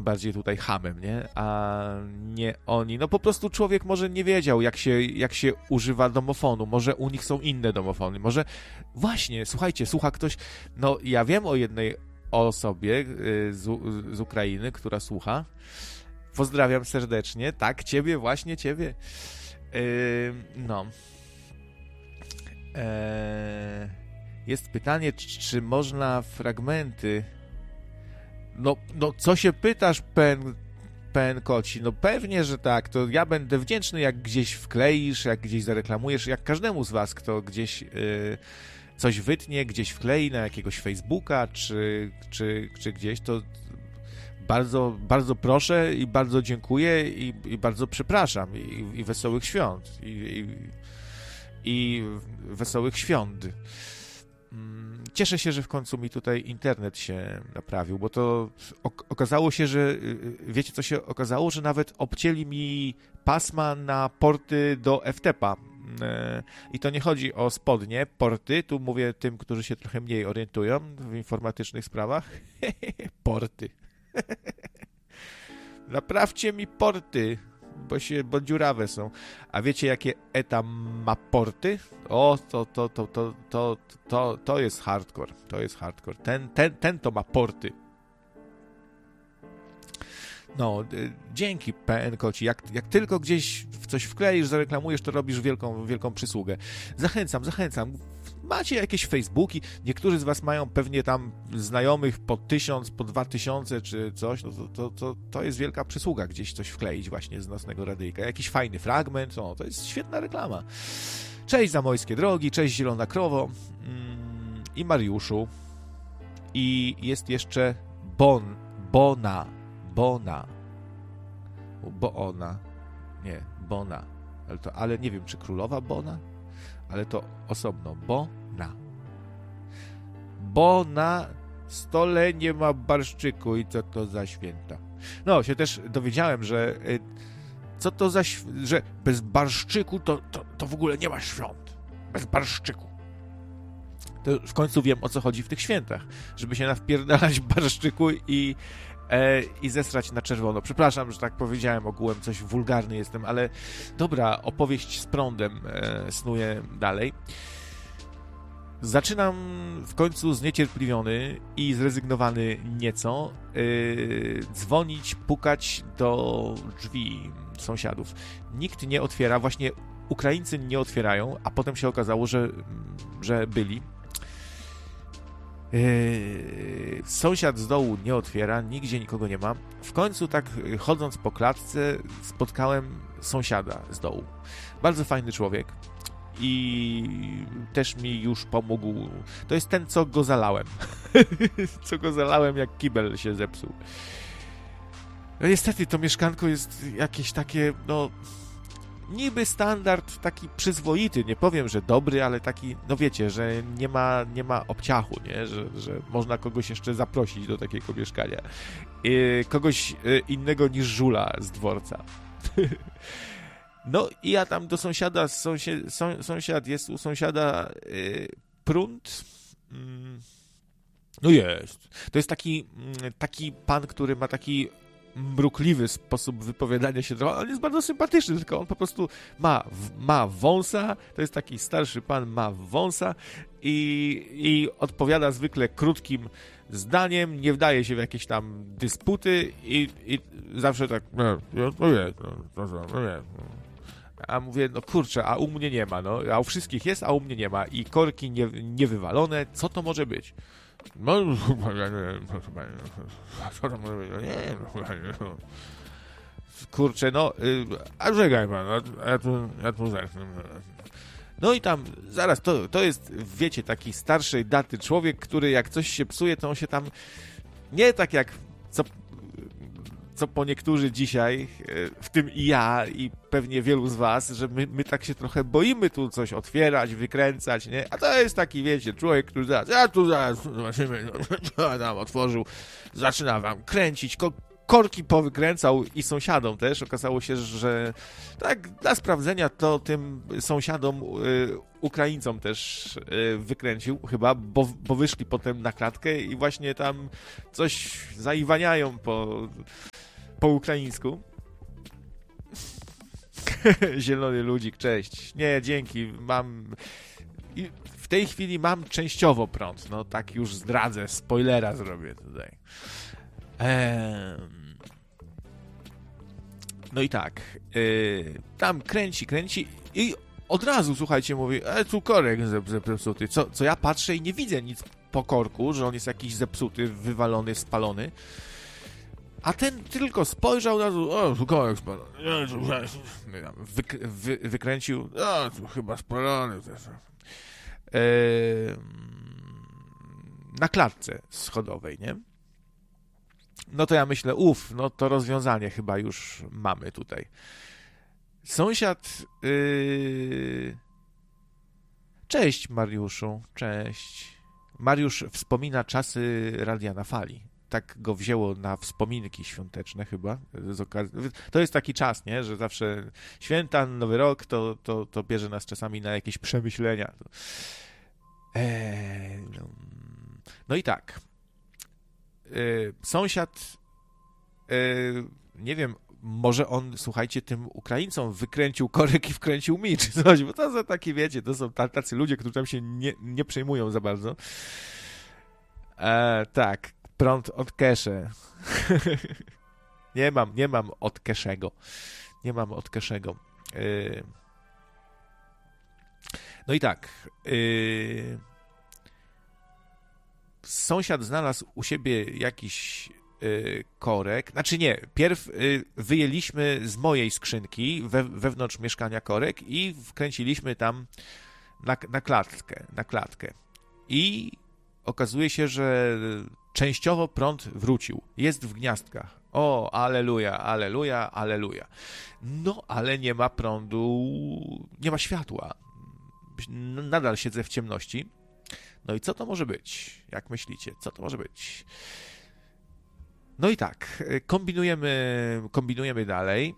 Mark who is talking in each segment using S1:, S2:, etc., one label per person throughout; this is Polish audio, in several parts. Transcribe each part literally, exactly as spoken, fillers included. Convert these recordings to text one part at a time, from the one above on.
S1: bardziej tutaj chamem, nie? A nie oni. No po prostu człowiek może nie wiedział, jak się, jak się używa domofonu. Może u nich są inne domofony. Może właśnie, słuchajcie, słucha ktoś... No ja wiem o jednej osobie z, z Ukrainy, która słucha. Pozdrawiam serdecznie. Tak, ciebie, właśnie ciebie. Yy, no. Eee, jest pytanie, czy, czy można fragmenty... No, no co się pytasz, pen, pen koci? No pewnie, że tak. To ja będę wdzięczny, jak gdzieś wkleisz, jak gdzieś zareklamujesz, jak każdemu z was, kto gdzieś... Yy, coś wytnie, gdzieś wklei na jakiegoś Facebooka, czy, czy, czy gdzieś, to bardzo, bardzo proszę i bardzo dziękuję i, i bardzo przepraszam i, i wesołych świąt i, i, i wesołych świąt. Cieszę się, że w końcu mi tutaj internet się naprawił, bo to okazało się, że wiecie co się okazało, że nawet obcięli mi pasma na porty do F T P a. I to nie chodzi o spodnie, porty, tu mówię tym, którzy się trochę mniej orientują w informatycznych sprawach. Porty. Naprawcie mi porty, bo się, bo dziurawe są. A wiecie, jakie E T A ma porty? O, to, to, to, to, to, to, to jest hardcore. To jest hardcore. Ten, ten, ten to ma porty. No, dzięki P N Koci. Jak, jak tylko gdzieś w coś wkleisz, zareklamujesz, to robisz wielką, wielką przysługę. Zachęcam, zachęcam. Macie jakieś Facebooki, niektórzy z was mają pewnie tam znajomych po tysiąc, po dwa tysiące czy coś, no to, to, to, to jest wielka przysługa gdzieś coś wkleić właśnie z nocnego radyjka. Jakiś fajny fragment, no to jest świetna reklama. Cześć Zamojskie Drogi, cześć Zielona Krowo mm, i Mariuszu. I jest jeszcze Bon, Bona, Bona, bo ona, nie, Bona, ale, to, ale nie wiem, czy królowa Bona, ale to osobno, Bona. Bo na stole nie ma barszczyku i co to za święta. No, się też dowiedziałem, że y, co to za, że bez barszczyku to, to, to w ogóle nie ma świąt. Bez barszczyku. To w końcu wiem, o co chodzi w tych świętach. Żeby się nawpierdalać barszczyku i i zesrać na czerwono. Przepraszam, że tak powiedziałem ogółem, coś wulgarny jestem, ale dobra, opowieść z prądem e, snuję dalej. Zaczynam w końcu zniecierpliwiony i zrezygnowany nieco e, dzwonić, pukać do drzwi sąsiadów. Nikt nie otwiera, właśnie Ukraińcy nie otwierają, a potem się okazało, że, że byli. Yy, sąsiad z dołu nie otwiera, nigdzie nikogo nie ma. W końcu tak chodząc po klatce spotkałem sąsiada z dołu. Bardzo fajny człowiek i też mi już pomógł. To jest ten, co go zalałem. co go zalałem, jak kibel się zepsuł. No niestety to mieszkanko jest jakieś takie, no niby standard taki przyzwoity, nie powiem, że dobry, ale taki, no wiecie, że nie ma, nie ma obciachu, nie? Że, że można kogoś jeszcze zaprosić do takiego mieszkania. Yy, kogoś innego niż żula z dworca. No i ja tam do sąsiada, sąsiad, sąsiad jest u sąsiada yy, prąd. Yy, no jest. To jest taki, taki pan, który ma taki mrukliwy sposób wypowiadania się, on jest bardzo sympatyczny, tylko on po prostu ma, ma wąsa, to jest taki starszy pan, ma wąsa i, i odpowiada zwykle krótkim zdaniem, nie wdaje się w jakieś tam dysputy i, i zawsze tak no, no jest, no, no, no jest. A mówię, no kurczę, a u mnie nie ma, no, a u wszystkich jest, a u mnie nie ma i korki nie, nie wywalone, co to może być? No, chyba nie wiem, co to może być, no nie no, kurczę, no, a żegaj pan, ja tu, ja tu zerknę. No i tam, zaraz, to, to jest, wiecie, taki starszej daty człowiek, który jak coś się psuje, to on się tam, nie tak jak, co, co po niektórzy dzisiaj, w tym i ja, i pewnie wielu z was, że my, my tak się trochę boimy tu coś otwierać, wykręcać, nie? A to jest taki, wiecie, człowiek, który zaraz, ja tu zaraz, zobaczymy, no, tam otworzył, zaczyna wam kręcić, ko- korki powykręcał i sąsiadom też. Okazało się, że tak dla sprawdzenia to tym sąsiadom, y, Ukraińcom też y, wykręcił chyba, bo, bo wyszli potem na klatkę i właśnie tam coś zaiwaniają po, po ukraińsku. Zielony ludzik, cześć. Nie, dzięki, mam... I w tej chwili mam częściowo prąd, no tak już zdradzę, spoilera zrobię tutaj. Eee... No i tak, yy, tam kręci, kręci i od razu, słuchajcie, mówi, e, tu korek zepsuty, co, co ja patrzę i nie widzę nic po korku, że on jest jakiś zepsuty, wywalony, spalony. A ten tylko spojrzał na to, o, tu korek spalony, wy, wy, wykręcił, o, tu chyba spalony. Eee, na klatce schodowej, nie? No to ja myślę, uff, no to rozwiązanie chyba już mamy tutaj. Sąsiad... Yy... Cześć, Mariuszu, cześć. Mariusz wspomina czasy Radia na Fali. Tak go wzięło na wspominki świąteczne chyba. Z okazji... To jest taki czas, nie? Że zawsze święta, Nowy Rok, to, to, to bierze nas czasami na jakieś przemyślenia. Eee... No... no i tak... Yy, sąsiad, yy, nie wiem, może on, słuchajcie, tym Ukraińcom wykręcił korek i wkręcił mi, czy coś, bo to są takie, wiecie, to są tacy ludzie, którzy tam się nie, nie przejmują za bardzo. E, tak, prąd od Kesze. nie mam, nie mam od Keszego. Nie mam od Keszego. Yy. No i tak, yy. Sąsiad znalazł u siebie jakiś y, korek, znaczy nie, pierw y, wyjęliśmy z mojej skrzynki we, wewnątrz mieszkania korek i wkręciliśmy tam na, na klatkę, na klatkę. I okazuje się, że częściowo prąd wrócił, jest w gniazdkach. O, aleluja, aleluja, aleluja. No, ale nie ma prądu, nie ma światła. Nadal siedzę w ciemności. No i co to może być? Jak myślicie? Co to może być? No i tak, kombinujemy, kombinujemy dalej.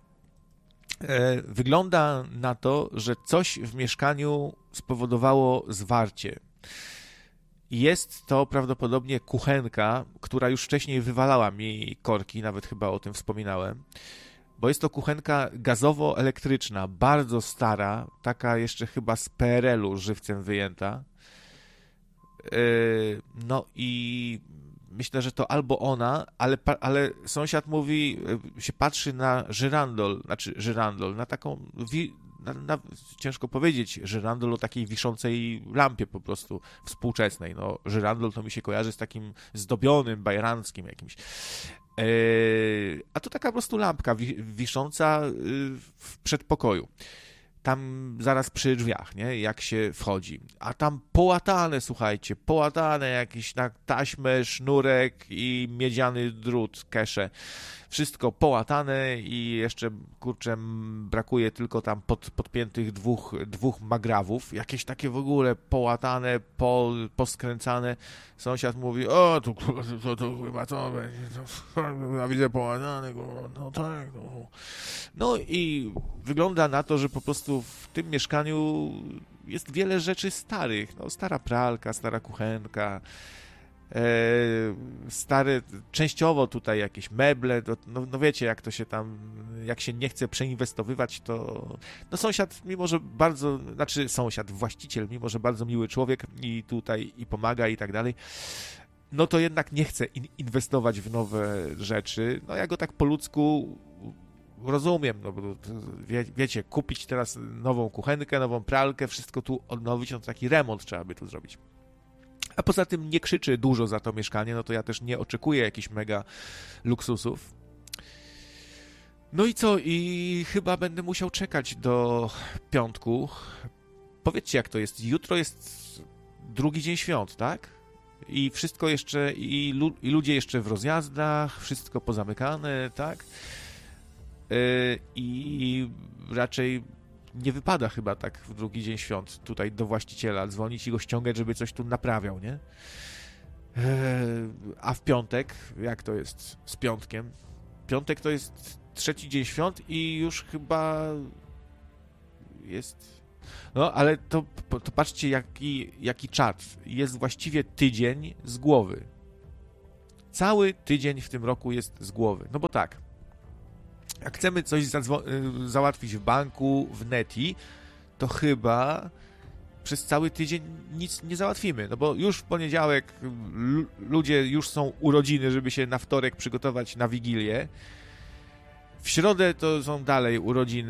S1: Wygląda na to, że coś w mieszkaniu spowodowało zwarcie. Jest to prawdopodobnie kuchenka, która już wcześniej wywalała mi korki, nawet chyba o tym wspominałem. Bo jest to kuchenka gazowo-elektryczna, bardzo stara, taka jeszcze chyba z P R L u żywcem wyjęta. No i myślę, że to albo ona, ale, ale sąsiad mówi, się patrzy na żyrandol, znaczy żyrandol, na taką, na, na, ciężko powiedzieć, żyrandol o takiej wiszącej lampie po prostu współczesnej. No, żyrandol to mi się kojarzy z takim zdobionym, bajeranckim jakimś. A to taka po prostu lampka wisząca w przedpokoju. Tam zaraz przy drzwiach, nie? Jak się wchodzi. A tam połatane, słuchajcie, połatane jakieś na taśmę, sznurek i miedziany drut, kesze. Wszystko połatane i jeszcze, kurczę, brakuje tylko tam pod, podpiętych dwóch, dwóch magrawów. Jakieś takie w ogóle połatane, po, poskręcane. Sąsiad mówi, o, to, to, to chyba to będzie, ja widzę połatane, no tak. No. no i wygląda na to, że po prostu w tym mieszkaniu jest wiele rzeczy starych. No, stara pralka, stara kuchenka, e, stare, częściowo tutaj jakieś meble, no, no wiecie, jak to się tam, jak się nie chce przeinwestowywać, to no sąsiad, mimo że bardzo, znaczy sąsiad, właściciel, mimo że bardzo miły człowiek i tutaj i pomaga i tak dalej, no to jednak nie chce in- inwestować w nowe rzeczy. No ja go tak po ludzku rozumiem, no bo wie, wiecie, kupić teraz nową kuchenkę, nową pralkę, wszystko tu odnowić, no to taki remont trzeba by tu zrobić. A poza tym nie krzyczy dużo za to mieszkanie, no to ja też nie oczekuję jakichś mega luksusów. No i co? I chyba będę musiał czekać do piątku. Powiedzcie, jak to jest. Jutro jest drugi dzień świąt, tak? I wszystko jeszcze, i, lu, i ludzie jeszcze w rozjazdach, wszystko pozamykane, tak? Yy, I raczej nie wypada chyba tak w drugi dzień świąt tutaj do właściciela dzwonić i go ściągać, żeby coś tu naprawiał, nie? Yy, a w piątek, jak to jest z piątkiem? piątek to jest trzeci dzień świąt i już chyba jest... No, ale to, to patrzcie, jaki, jaki czat. Jest właściwie tydzień z głowy. Cały tydzień w tym roku jest z głowy. No bo tak, jak chcemy coś zadzwo- załatwić w banku, w Neti, to chyba przez cały tydzień nic nie załatwimy. No bo już w poniedziałek l- ludzie już są urodziny, żeby się na wtorek przygotować na Wigilię. W środę to są dalej urodziny